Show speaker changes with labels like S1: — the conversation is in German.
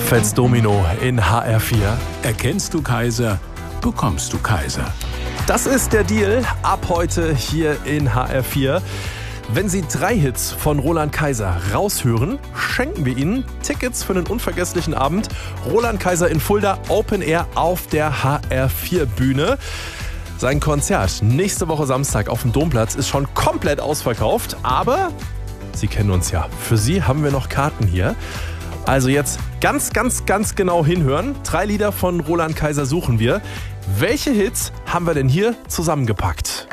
S1: Fats Domino in HR4.
S2: Erkennst du Kaiser, bekommst du Kaiser.
S1: Das ist der Deal ab heute hier in HR4. Wenn Sie 3 Hits von Roland Kaiser raushören, schenken wir Ihnen Tickets für einen unvergesslichen Abend. Roland Kaiser in Fulda, Open Air auf der HR4-Bühne. Sein Konzert nächste Woche Samstag auf dem Domplatz ist schon komplett ausverkauft. Aber Sie kennen uns ja. Für Sie haben wir noch Karten hier. Also jetzt ganz genau hinhören. 3 Lieder von Roland Kaiser suchen wir. Welche Hits haben wir denn hier zusammengepackt?